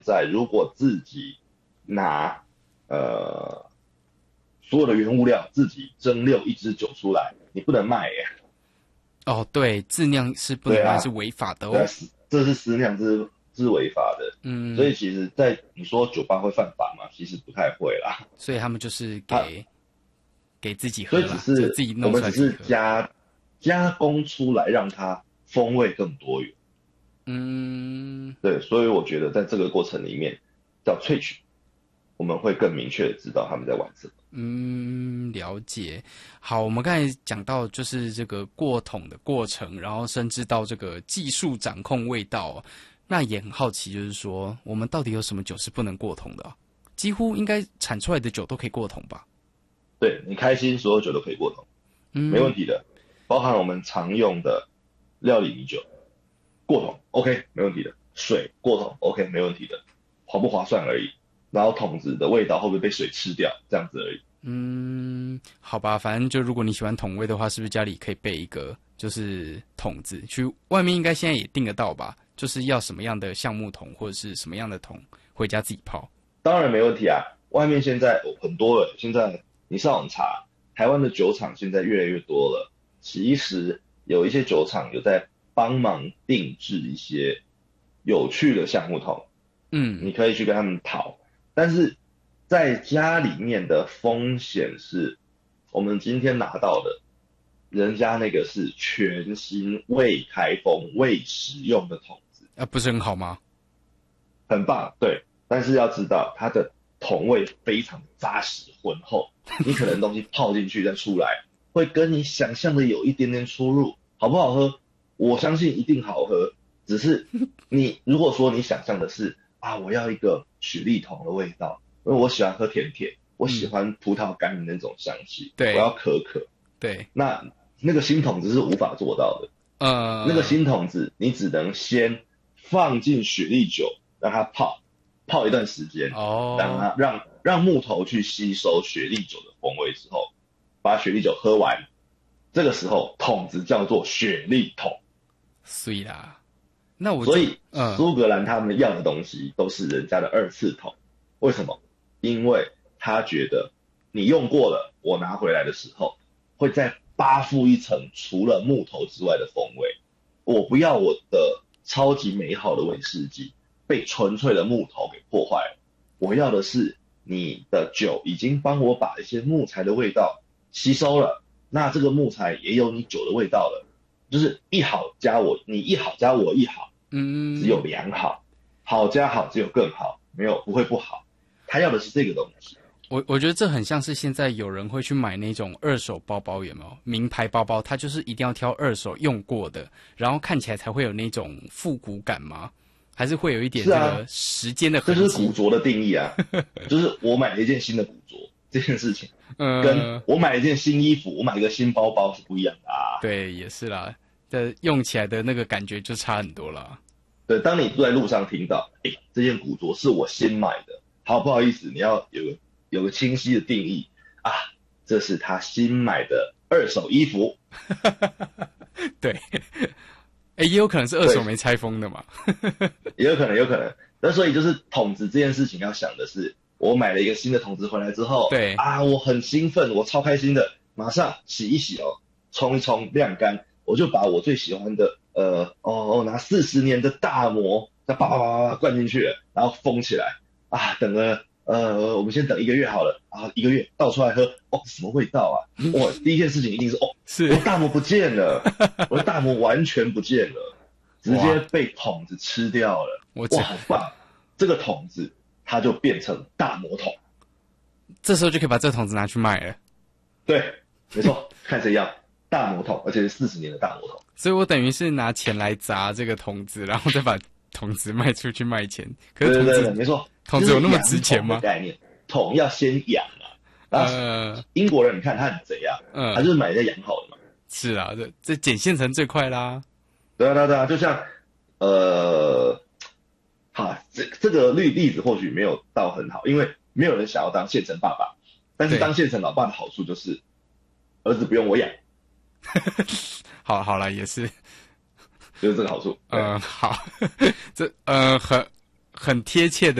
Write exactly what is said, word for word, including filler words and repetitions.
在如果自己拿呃所有的原物料自己蒸馏一支酒出来，你不能卖耶。 哦，对，自酿是不能卖， 对啊， 是违法的哦。 对啊，这是私酿，这是这是违法的。 嗯， 所以其实，在你说酒吧会犯法吗？其实不太会啦。 所以他们就是他给给自己喝所以只啦，就是自己弄我们只是出来自己喝。 加加工出来，让它风味更多元。 嗯对，所以我觉得在这个过程里面叫萃取，我们会更明确的知道他们在玩什么。 嗯，了解。好，我们刚才讲到就是这个过桶的过程，然后甚至到这个技术掌控味道。那也很好奇，就是说我们到底有什么酒是不能过桶的啊？几乎应该产出来的酒都可以过桶吧？ 对，你开心，所有酒都可以过桶，没问嗯， 题的，包含我们常用的料理米酒过桶，OK，没问题的。水过桶，OK，没问题的，划不划算而已。然后桶子的味道会不会被水吃掉，这样子而已。 嗯，好吧，反正就如果你喜欢桶味的话，是不是家里可以备一个就是桶子？去外面应该现在也订得到吧？就是要什么样的橡木桶或者是什么样的桶，回家自己泡。 当然没问题啊，外面现在哦很多了，现在你上网查，台湾的酒厂现在越来越多了。其实有一些酒厂有在帮忙定制一些有趣的橡木桶， 嗯， 你可以去跟他们讨。但是在家里面的风险是，我们今天拿到的，人家那个是全新未开封、未使用的桶子， 啊，不是很好吗？ 很棒，对。但是要知道，它的桶味非常扎实浑厚，你可能东西泡进去再出来，会跟你想象的有一点点出入。好不好喝？我相信一定好喝，只是你如果说你想象的是啊，我要一个雪莉桶的味道，因为我喜欢喝甜甜，我喜欢葡萄干的那种香气， 对我要可可， 对， 那那个新桶子是无法做到的。 呃， 那个新桶子你只能先放进雪莉酒，让它泡泡一段时间，让哦， 它让让木头去吸收雪莉酒的风味之后，把雪莉酒喝完，这个时候桶子叫做雪莉桶。 所以啦，那我所以嗯苏格兰他们要的东西都是人家的二次桶，为什么？因为他觉得你用过了，我拿回来的时候会再扒附一层除了木头之外的风味。我不要我的超级美好的威士忌被纯粹的木头给破坏了，我要的是你的酒已经帮我把一些木材的味道吸收了，那这个木材也有你酒的味道了，就是一好加我，你一好加我一好， 嗯， 只有良好，好加好只有更好，没有不会不好。他要的是这个东西。 我我觉得这很像是现在有人会去买那种二手包包，有没有？名牌包包，它就是一定要挑二手用过的，然后看起来才会有那种复古感吗？还是会有一点这个时间的痕迹？ 这就是古着的定义啊，就是我买了一件新的古着这件事情， 呃， 跟我买了一件新衣服，我买一个新包包是不一样的啊。 对，也是啦，的用起来的那个感觉就差很多了。 对，当你在路上听到，哎，这件古着是我新买的，好，不好意思，你要有个有个清晰的定义啊，这是他新买的二手衣服。 对，哎，也有可能是二手没拆封的嘛。 也有可能，有可能。那所以就是桶子这件事情要想的是，我买了一个新的桶子回来之后， 对啊，我很兴奋，我超开心的，马上洗一洗哦，冲一冲，晾干，我就把我最喜欢的，呃，哦哦，拿四十年的大摩，再叭叭叭叭叭灌进去了，然后封起来，啊，等了，呃，我们先等一个月好了，啊，一个月倒出来喝，哦，什么味道啊？哇，第一件事情一定是，哦， 是我的大摩不见了，我的大摩完全不见了。直接被桶子吃掉了， 我哇，好棒！这个桶子它就变成大魔桶， 这时候就可以把这个桶子拿去卖了。 对，没错，看谁要大魔桶，而且是四十年的大魔桶。 所以我等于是拿钱来砸这个桶子，然后再把桶子卖出去卖钱。可是桶子， 对对对，没错， 桶子有那么值钱吗？ 概念，桶要先养啊。 呃， 英国人你看他很贼啊， 嗯， 他就是买人家养好的嘛。 是啊，这这捡现成最快啦。 对啊对啊对啊，就像呃，好，这这个例例子或许没有到很好，因为没有人想要当现成爸爸，但是当现成老爸的好处就是儿子不用我养。 好好了，也是， 就是这个好处。 呃，好，这呃很很贴切的